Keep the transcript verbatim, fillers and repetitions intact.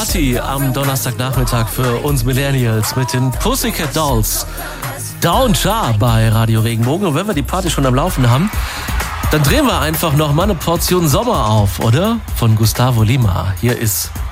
Party am Donnerstagnachmittag für uns Millennials mit den Pussycat Dolls. Down Char bei Radio Regenbogen. Und wenn wir die Party schon am Laufen haben, dann drehen wir einfach noch mal eine Portion Sommer auf, oder? Von Gustavo Lima. Hier ist